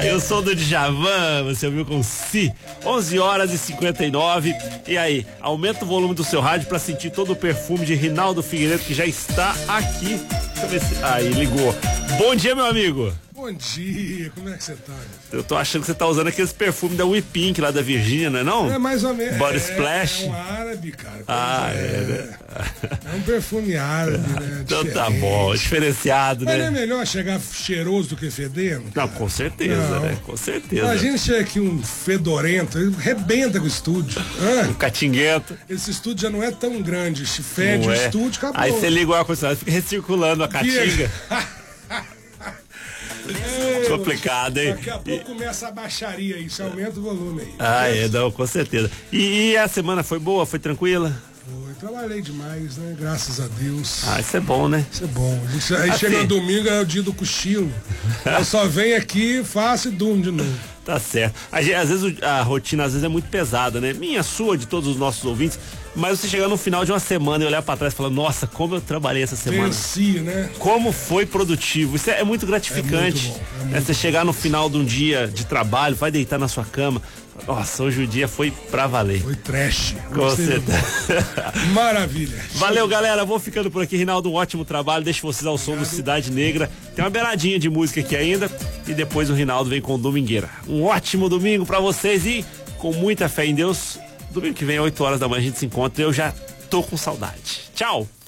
Eu sou do Djavan, você ouviu com Si, 11h59. E aí, aumenta o volume do seu rádio pra sentir todo o perfume de Rinaldo Figueiredo, que já está aqui. Deixa eu ver se... Aí, ligou. Bom dia, meu amigo. Bom dia, como é que você tá? Eu tô achando que você tá usando aqueles perfumes da We Pink lá da Virgínia, não é não? É mais ou menos. Body Splash. É um árabe, cara. Né? É um perfume árabe, né? Então tá bom, diferenciado, Mas né? não é melhor chegar cheiroso do que fedendo? Não, com certeza, Não. né? Com certeza. Imagina chega aqui um fedorento, ele rebenta com o estúdio. Um catinguento. Esse estúdio já não é tão grande, fede Não o é. estúdio, acabou. Aí você liga o ar-condicionado e fica recirculando a caatinga. Complicado, hein? Daqui a pouco começa a baixaria aí, você aumenta o volume aí. Não, com certeza. E a semana foi boa? Foi tranquila? Foi, trabalhei demais, né? Graças a Deus. Isso é bom, né? Isso é bom. Aí Assim, chega no domingo, é o dia do cochilo. Eu só venho aqui, faço e durmo de novo. Tá certo. Às vezes a rotina às vezes é muito pesada, né? Minha, sua, de todos os nossos ouvintes. Mas você chegar no final de uma semana e olhar pra trás e falar, nossa, como eu trabalhei essa semana. Venci, né? Como foi produtivo. Isso é muito gratificante. É muito bom. Você chegar no final de um dia de trabalho, vai deitar na sua cama. Nossa, hoje o dia foi pra valer. Foi trash. Com certeza. Maravilha. Valeu, galera. Vou ficando por aqui. Rinaldo, um ótimo trabalho. Deixo vocês ao som do Cidade Negra. Tem uma beiradinha de música aqui ainda. E depois o Rinaldo vem com Domingueira. Um ótimo domingo pra vocês e com muita fé em Deus. Domingo que vem, 8 horas da manhã, a gente se encontra. Eu já tô com saudade. Tchau.